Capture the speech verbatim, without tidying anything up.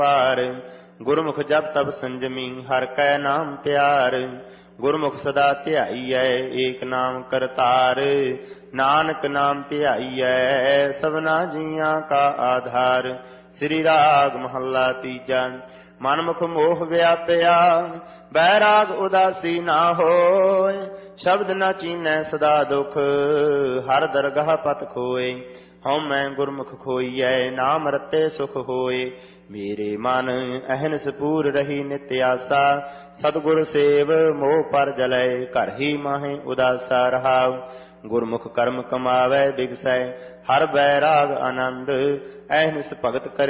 पार। गुरमुख जप तब संजमी हर कै नाम प्यार। गुरमुख सदा ध्याईऐ एक नाम करतार। नानक नाम ध्याईऐ सबना जियां का आधार। श्री राग महला तीजा। मनमुख मोह व्यापया बैराग उदासी ना होय। शब्द न चीनै सदा दुख हर दरगाह पत खोए। हਉ मैं गुरमुख खोइयै नाम रते सुख होए। मेरे मन अहनस पूर रही नित्य आसा। सतगुर सेव मोह पर जलै घर ही माहे उदासा रहाव। गुरमुख कर्म कमावै बिगसै हर बैराग आनंद। अहनस भगत करे